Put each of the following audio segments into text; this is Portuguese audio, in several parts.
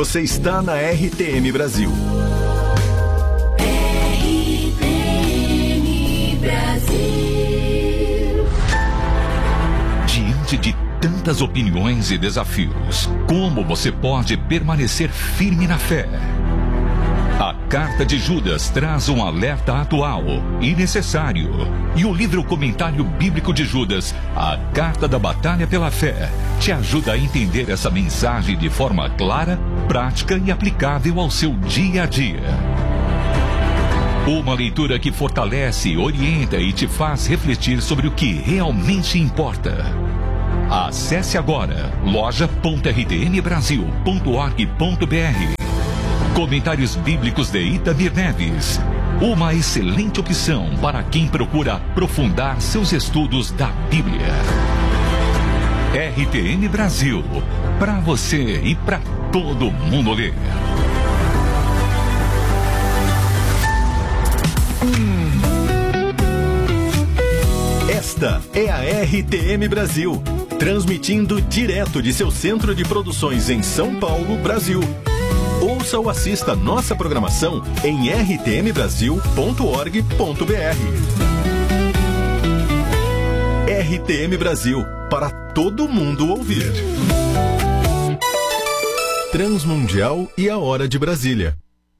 Você está na RTM Brasil. RTM Brasil. Diante de tantas opiniões e desafios, como você pode permanecer firme na fé? A Carta de Judas traz um alerta atual e necessário. E o livro Comentário Bíblico de Judas, a Carta da Batalha pela Fé, te ajuda a entender essa mensagem de forma clara, prática e aplicável ao seu dia a dia. Uma leitura que fortalece, orienta e te faz refletir sobre o que realmente importa. Acesse agora loja.rtmbrasil.org.br. Comentários Bíblicos de Itamir Neves. Uma excelente opção para quem procura aprofundar seus estudos da Bíblia. RTM Brasil. Para você e para todo mundo ler. Esta é a RTM Brasil, transmitindo direto de seu centro de produções em São Paulo, Brasil. Ouça ou assista nossa programação em rtmbrasil.org.br. RTM Brasil, para todo mundo ouvir. Transmundial e a hora de Brasília.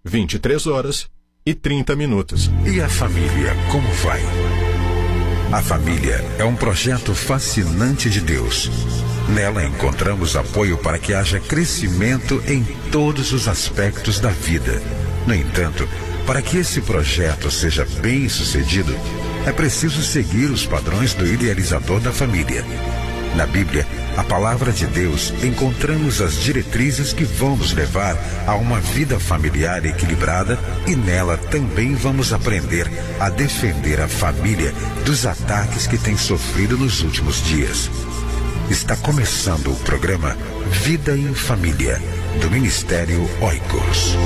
23h30. E a família, como vai? A família é um projeto fascinante de Deus. Nela encontramos apoio para que haja crescimento em todos os aspectos da vida. No entanto, para que esse projeto seja bem sucedido, é preciso seguir os padrões do idealizador da família. Na Bíblia, a palavra de Deus, encontramos as diretrizes que vão nos levar a uma vida familiar equilibrada e nela também vamos aprender a defender a família dos ataques que tem sofrido nos últimos dias. Está começando o programa Vida em Família, do Ministério Oikos.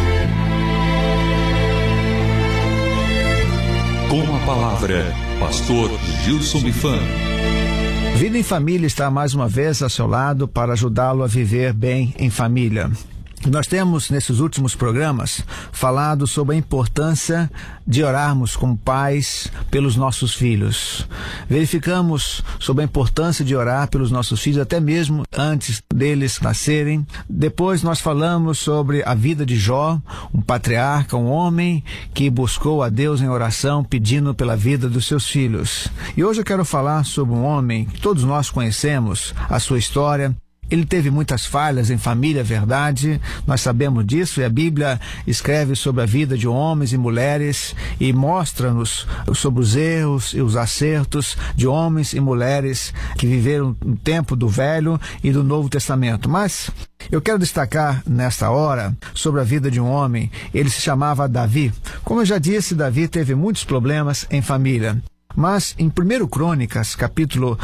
Com a palavra, Pastor Gilson Mifan. Vida em Família está mais uma vez ao seu lado para ajudá-lo a viver bem em família. Nós temos, nesses últimos programas, falado sobre a importância de orarmos como pais pelos nossos filhos. Verificamos sobre a importância de orar pelos nossos filhos, até mesmo antes deles nascerem. Depois nós falamos sobre a vida de Jó, um patriarca, um homem que buscou a Deus em oração, pedindo pela vida dos seus filhos. E hoje eu quero falar sobre um homem que todos nós conhecemos, a sua história. Ele teve muitas falhas em família, verdade, nós sabemos disso, e a Bíblia escreve sobre a vida de homens e mulheres e mostra-nos sobre os erros e os acertos de homens e mulheres que viveram no tempo do Velho e do Novo Testamento. Mas eu quero destacar nesta hora sobre a vida de um homem. Ele se chamava Davi. Como eu já disse, Davi teve muitos problemas em família. Mas em 1 Crônicas, capítulo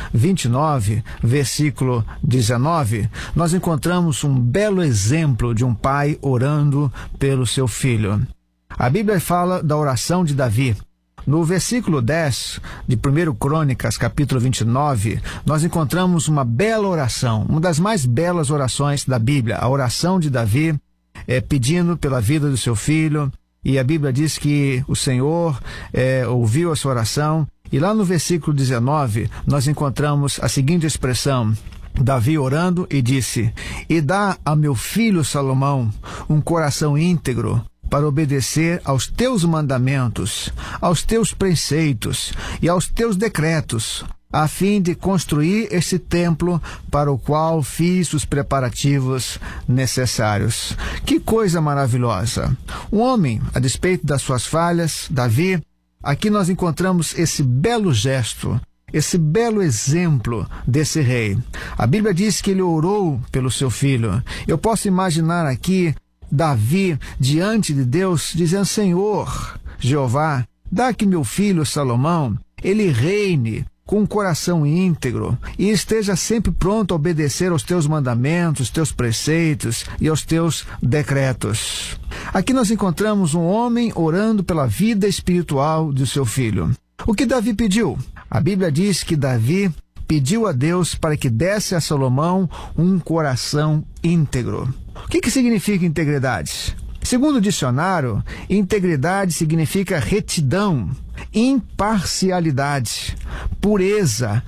29, versículo 19, nós encontramos um belo exemplo de um pai orando pelo seu filho. A Bíblia fala da oração de Davi. No versículo 10 de 1 Crônicas, capítulo 29, nós encontramos uma bela oração, uma das mais belas orações da Bíblia, a oração de Davi, pedindo pela vida do seu filho. E a Bíblia diz que o Senhor ouviu a sua oração. E lá no versículo 19, nós encontramos a seguinte expressão: Davi orando e disse: "E dá a meu filho Salomão um coração íntegro para obedecer aos teus mandamentos, aos teus preceitos e aos teus decretos, a fim de construir esse templo para o qual fiz os preparativos necessários." Que coisa maravilhosa! Um homem, a despeito das suas falhas, Davi, aqui nós encontramos esse belo gesto, esse belo exemplo desse rei. A Bíblia diz que ele orou pelo seu filho. Eu posso imaginar aqui Davi diante de Deus dizendo: "Senhor, Jeová, dá que meu filho Salomão, ele reine com um coração íntegro e esteja sempre pronto a obedecer aos teus mandamentos, teus preceitos e aos teus decretos." Aqui nós encontramos um homem orando pela vida espiritual do seu filho. O que Davi pediu? A Bíblia diz que Davi pediu a Deus para que desse a Salomão um coração íntegro. O O que significa integridade? Segundo o dicionário, integridade significa retidão, imparcialidade, pureza,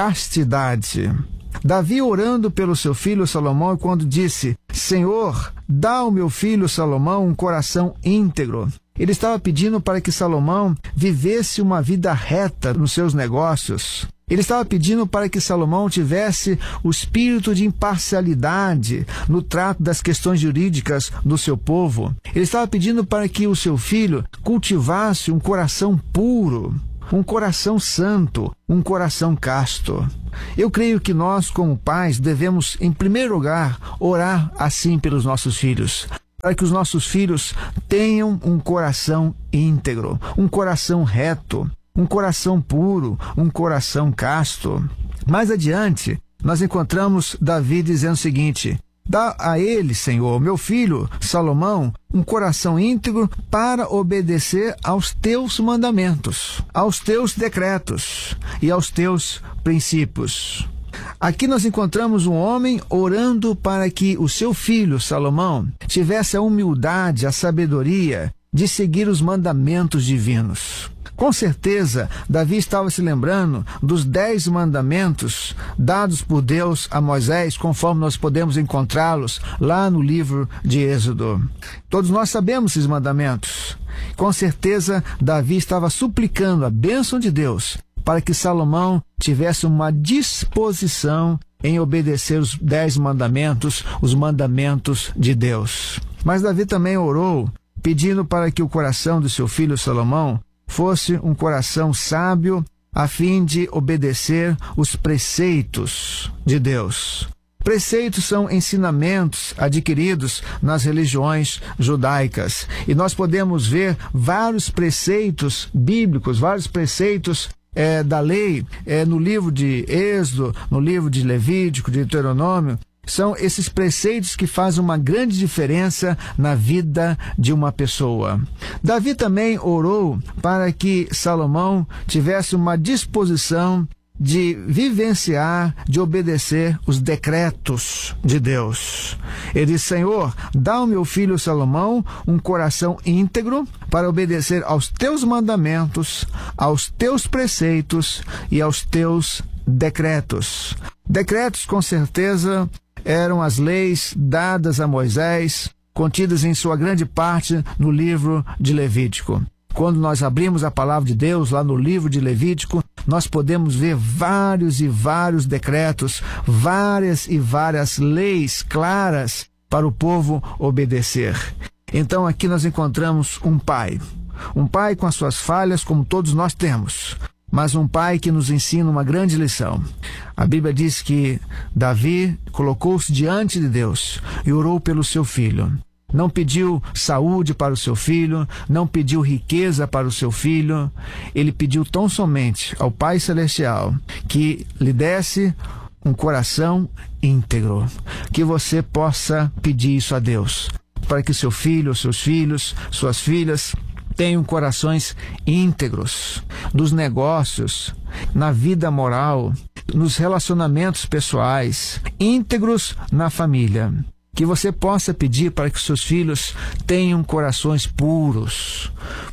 castidade. Davi, orando pelo seu filho Salomão, quando disse: Senhor, dá ao meu filho Salomão um coração íntegro. Ele estava pedindo para que Salomão vivesse uma vida reta nos seus negócios. Ele estava pedindo para que Salomão tivesse o espírito de imparcialidade no trato das questões jurídicas do seu povo. Ele estava pedindo para que o seu filho cultivasse um coração puro, um coração santo, um coração casto. Eu creio que nós, como pais, devemos, em primeiro lugar, orar assim pelos nossos filhos, para que os nossos filhos tenham um coração íntegro, um coração reto, um coração puro, um coração casto. Mais adiante, nós encontramos Davi dizendo o seguinte: dá a ele, Senhor, meu filho Salomão, um coração íntegro para obedecer aos teus mandamentos, aos teus decretos e aos teus princípios. Aqui nós encontramos um homem orando para que o seu filho Salomão tivesse a humildade, a sabedoria de seguir os mandamentos divinos. Com certeza, Davi estava se lembrando dos 10 mandamentos dados por Deus a Moisés, conforme nós podemos encontrá-los lá no livro de Êxodo. Todos nós sabemos esses mandamentos. Com certeza, Davi estava suplicando a bênção de Deus para que Salomão tivesse uma disposição em obedecer os 10 mandamentos, os mandamentos de Deus. Mas Davi também orou, pedindo para que o coração do seu filho Salomão fosse um coração sábio, a fim de obedecer os preceitos de Deus. Preceitos são ensinamentos adquiridos nas religiões judaicas. E nós podemos ver vários preceitos bíblicos, vários preceitos da lei, no livro de Êxodo, no livro de Levítico, de Deuteronômio. São esses preceitos que fazem uma grande diferença na vida de uma pessoa. Davi também orou para que Salomão tivesse uma disposição de vivenciar, de obedecer os decretos de Deus. Ele disse: Senhor, dá ao meu filho Salomão um coração íntegro para obedecer aos teus mandamentos, aos teus preceitos e aos teus decretos. Decretos, com certeza, eram as leis dadas a Moisés, contidas em sua grande parte no livro de Levítico. Quando nós abrimos a palavra de Deus lá no livro de Levítico, nós podemos ver vários e vários decretos, várias e várias leis claras para o povo obedecer. Então aqui nós encontramos um pai com as suas falhas, como todos nós temos, mas um pai que nos ensina uma grande lição. A Bíblia diz que Davi colocou-se diante de Deus e orou pelo seu filho. Não pediu saúde para o seu filho, não pediu riqueza para o seu filho. Ele pediu tão somente ao Pai Celestial que lhe desse um coração íntegro. Que você possa pedir isso a Deus, para que seu filho, seus filhos, suas filhas tenham corações íntegros nos negócios, na vida moral, nos relacionamentos pessoais, íntegros na família. Que você possa pedir para que seus filhos tenham corações puros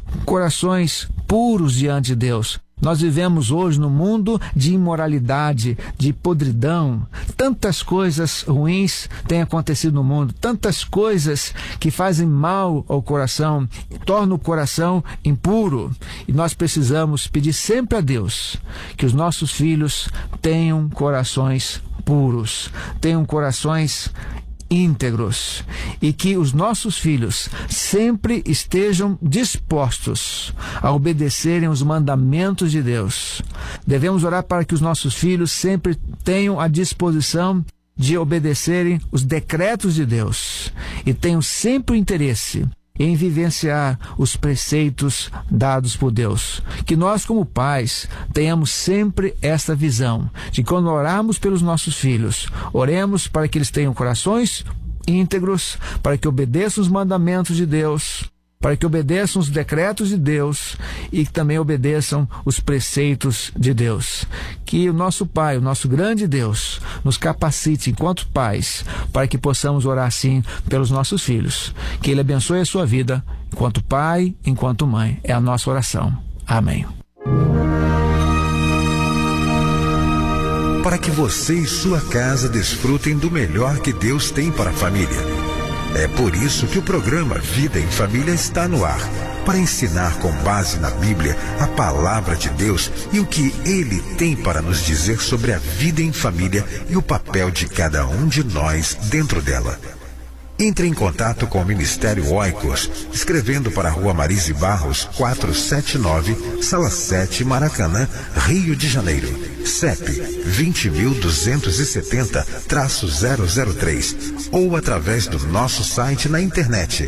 diante de Deus. Nós vivemos hoje num mundo de imoralidade, de podridão. Tantas coisas ruins têm acontecido no mundo, tantas coisas que fazem mal ao coração, tornam o coração impuro. E nós precisamos pedir sempre a Deus que os nossos filhos tenham corações puros, tenham corações íntegros, e que os nossos filhos sempre estejam dispostos a obedecerem os mandamentos de Deus. Devemos orar para que os nossos filhos sempre tenham a disposição de obedecerem os decretos de Deus e tenham sempre o interesse em vivenciar os preceitos dados por Deus. Que nós, como pais, tenhamos sempre esta visão de que quando orarmos pelos nossos filhos, oremos para que eles tenham corações íntegros, para que obedeçam os mandamentos de Deus para que obedeçam os decretos de Deus e que também obedeçam os preceitos de Deus. Que o nosso Pai, o nosso grande Deus, nos capacite enquanto pais, para que possamos orar assim pelos nossos filhos. Que Ele abençoe a sua vida, enquanto pai, enquanto mãe. É a nossa oração. Amém. Para que você e sua casa desfrutem do melhor que Deus tem para a família. É por isso que o programa Vida em Família está no ar, para ensinar com base na Bíblia a palavra de Deus e o que Ele tem para nos dizer sobre a vida em família e o papel de cada um de nós dentro dela. Entre em contato com o Ministério Oikos, escrevendo para a Rua Marise Barros, 479, Sala 7, Maracanã, Rio de Janeiro. CEP 20.270-003 ou através do nosso site na internet